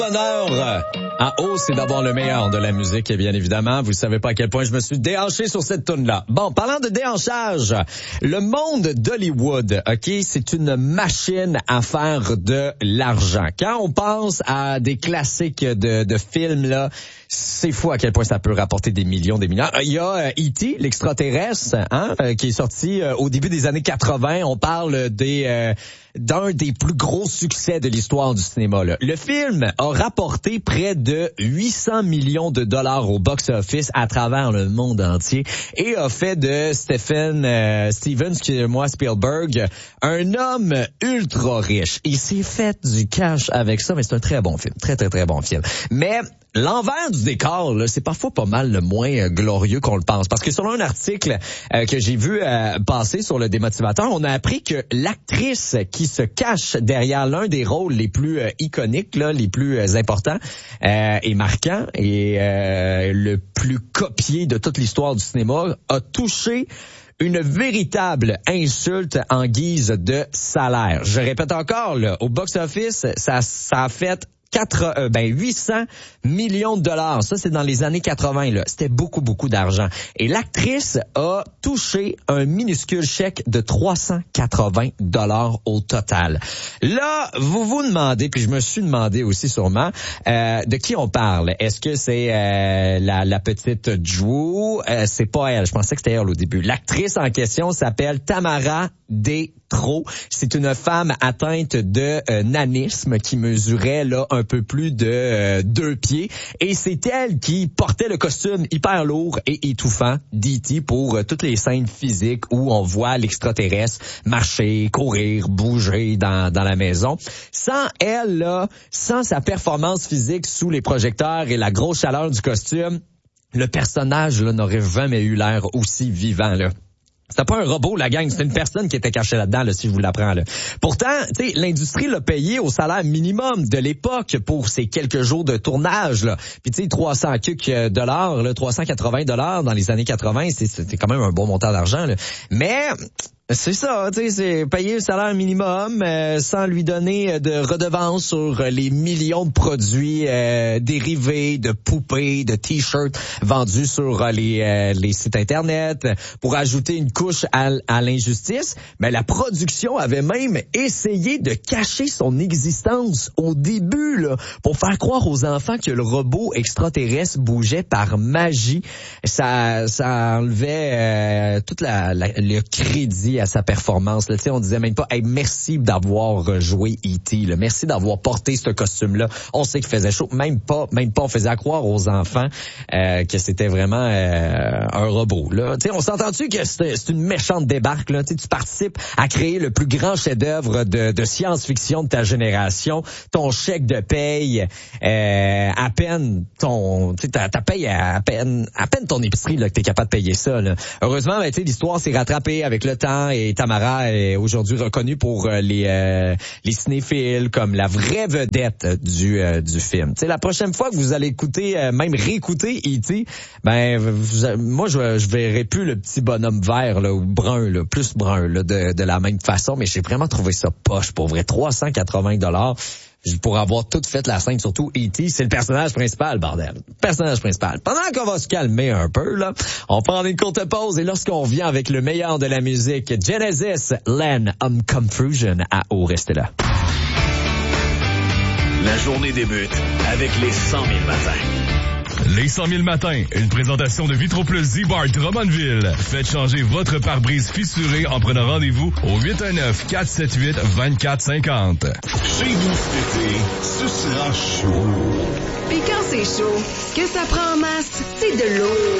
Bonheur en haut, c'est d'avoir le meilleur de la musique, et bien évidemment, vous savez pas à quel point je me suis déhanché sur cette toune-là. Bon, parlant de déhanchage, le monde d'Hollywood, ok, c'est une machine à faire de l'argent. Quand on pense à des classiques de films, là, c'est fou à quel point ça peut rapporter des millions, des milliards. Il y a E.T., l'extraterrestre, qui est sorti au début des années 80. On parle d'un des plus gros succès de l'histoire du cinéma. Là. Le film a rapporté près de 800 millions de dollars au box-office à travers le monde entier et a fait de Steven Spielberg un homme ultra riche. Il s'est fait du cash avec ça, mais c'est un très bon film. Très, très, très bon film. Mais l'envers du décor, là, c'est parfois pas mal le moins glorieux qu'on le pense. Parce que selon un article que j'ai vu passer sur le Démotivateur, on a appris que l'actrice qui se cache derrière l'un des rôles les plus iconiques, là, les plus importants et marquants et le plus copié de toute l'histoire du cinéma, a touché une véritable insulte en guise de salaire. Je répète encore, là, au box-office, ça a fait 800 millions de dollars. Ça, c'est dans les années 80, là. C'était beaucoup, beaucoup d'argent. Et l'actrice a touché un minuscule chèque de 380 dollars au total. Là, vous vous demandez, puis je me suis demandé aussi sûrement, de qui on parle. Est-ce que c'est la petite Drew? C'est pas elle. Je pensais que c'était elle au début. L'actrice en question s'appelle Tamara Detro. C'est une femme atteinte de nanisme qui mesurait là un peu plus de 2 pieds. Et c'est elle qui portait le costume hyper lourd et étouffant d'E.T. pour toutes les scènes physiques où on voit l'extraterrestre marcher, courir, bouger dans la maison. Sans elle, là, sans sa performance physique sous les projecteurs et la grosse chaleur du costume, le personnage là n'aurait jamais eu l'air aussi vivant, là. C'était pas un robot, la gang, c'était une personne qui était cachée là-dedans, là, si je vous l'apprends, là. Pourtant, tu sais, l'industrie l'a payé au salaire minimum de l'époque pour ces quelques jours de tournage, là. Puis tu sais, 300 dollars, là, 380 dollars dans les années 80, c'était quand même un bon montant d'argent, là. Mais c'est ça, tu sais, c'est payer le salaire minimum sans lui donner de redevance sur les millions de produits dérivés, de poupées, de t-shirts vendus sur les sites internet, pour ajouter une couche à l'injustice. Mais la production avait même essayé de cacher son existence au début, là, pour faire croire aux enfants que le robot extraterrestre bougeait par magie. Ça enlevait tout le crédit à sa performance. Là. On disait même pas hey, merci d'avoir joué E.T. Là. Merci d'avoir porté ce costume-là. On sait qu'il faisait chaud. Même pas on faisait croire aux enfants que c'était vraiment un robot. Là. On s'entend-tu que c'est une méchante débarque? Là? Tu participes à créer le plus grand chef-d'œuvre de science-fiction de ta génération. Ton chèque de paye, à peine ta paye à peine ton épicerie là, que t'es capable de payer ça. Là. Heureusement, l'histoire s'est rattrapée avec le temps et Tamara est aujourd'hui reconnue pour les cinéphiles comme la vraie vedette du film. La prochaine fois que vous allez écouter, même réécouter E.T., moi je verrai plus le petit bonhomme vert là, ou brun, là, plus brun là, de la même façon, mais j'ai vraiment trouvé ça poche pour vrai. 380 dollars pour avoir tout fait la scène, surtout E.T., c'est le personnage principal, bordel. Personnage principal. Pendant qu'on va se calmer un peu, là, on prend une courte pause et lorsqu'on vient avec le meilleur de la musique, Genesis, Land on Confusion à haut, restez là. La journée débute avec les 100 000 matins. Les 100 000 matins, une présentation de Vitroplus Z-Bar Drummondville. Faites changer votre pare-brise fissuré en prenant rendez-vous au 819-478-2450. Chez nous cet été, ce sera chaud. Puis quand c'est chaud, ce que ça prend en masse, c'est de l'eau.